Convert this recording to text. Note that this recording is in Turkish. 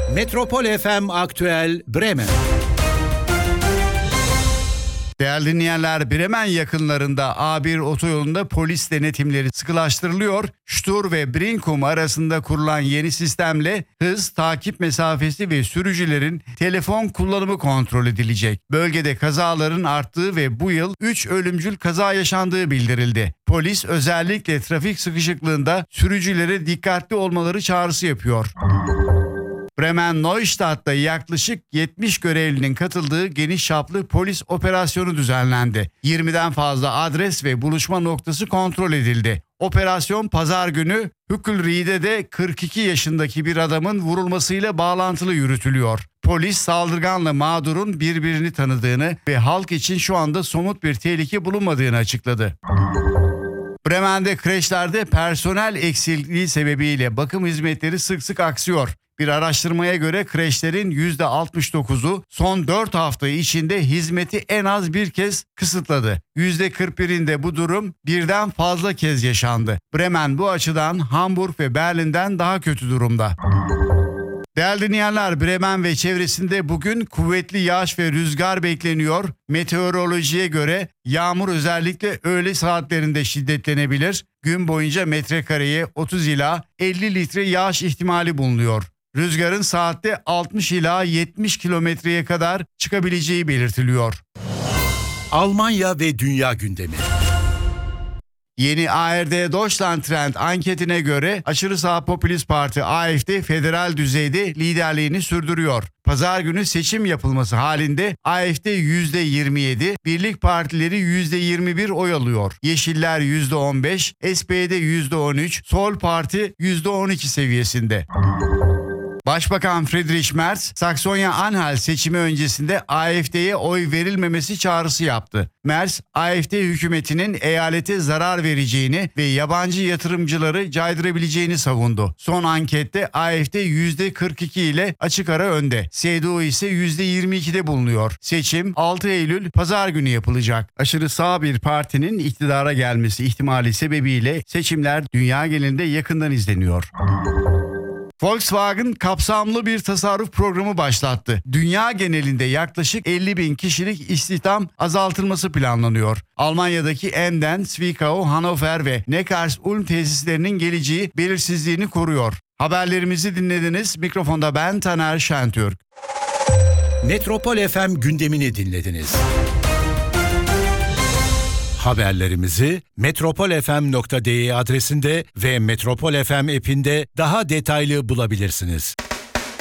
Metropol FM Aktüel Bremen. Değerli dinleyenler, Bremen yakınlarında A1 otoyolunda polis denetimleri sıkılaştırılıyor. Stur ve Brinkum arasında kurulan yeni sistemle hız, takip mesafesi ve sürücülerin telefon kullanımı kontrol edilecek. Bölgede kazaların arttığı ve bu yıl 3 ölümcül kaza yaşandığı bildirildi. Polis özellikle trafik sıkışıklığında sürücülere dikkatli olmaları çağrısı yapıyor. Bremen Neustadt'ta yaklaşık 70 görevlinin katıldığı geniş çaplı polis operasyonu düzenlendi. 20'den fazla adres ve buluşma noktası kontrol edildi. Operasyon pazar günü Hükülri'de 42 yaşındaki bir adamın vurulmasıyla bağlantılı yürütülüyor. Polis saldırganla mağdurun birbirini tanıdığını ve halk için şu anda somut bir tehlike bulunmadığını açıkladı. Bremen'de kreşlerde personel eksikliği sebebiyle bakım hizmetleri sık sık aksıyor. Bir araştırmaya göre kreşlerin %69'u son 4 hafta içinde hizmeti en az bir kez kısıtladı. %41'inde bu durum birden fazla kez yaşandı. Bremen bu açıdan Hamburg ve Berlin'den daha kötü durumda. Değerli dinleyenler, Bremen ve çevresinde bugün kuvvetli yağış ve rüzgar bekleniyor. Meteorolojiye göre yağmur özellikle öğle saatlerinde şiddetlenebilir. Gün boyunca metrekareye 30 ila 50 litre yağış ihtimali bulunuyor. Rüzgarın saatte 60 ila 70 kilometreye kadar çıkabileceği belirtiliyor. Almanya ve dünya gündemi. Yeni ARD Deutschland Trend anketine göre aşırı sağ popülist parti AfD federal düzeyde liderliğini sürdürüyor. Pazar günü seçim yapılması halinde AfD %27, birlik partileri %21 oy alıyor. Yeşiller %15, SPD %13, Sol Parti %12 seviyesinde. Başbakan Friedrich Merz, Saksonya-Anhalt seçimi öncesinde AfD'ye oy verilmemesi çağrısı yaptı. Merz, AfD hükümetinin eyalete zarar vereceğini ve yabancı yatırımcıları caydırabileceğini savundu. Son ankette AfD %42 ile açık ara önde. CDU ise %22'de bulunuyor. Seçim 6 Eylül Pazar günü yapılacak. Aşırı sağ bir partinin iktidara gelmesi ihtimali sebebiyle seçimler dünya genelinde yakından izleniyor. Volkswagen kapsamlı bir tasarruf programı başlattı. Dünya genelinde yaklaşık 50.000 kişilik istihdam azaltılması planlanıyor. Almanya'daki Emden, Zwickau, Hannover ve Neckarsulm tesislerinin geleceği belirsizliğini koruyor. Haberlerimizi dinlediniz. Mikrofonda ben Taner Şentürk. Metropol FM gündemini dinlediniz. Haberlerimizi metropolfm.de adresinde ve Metropol FM app'inde daha detaylı bulabilirsiniz.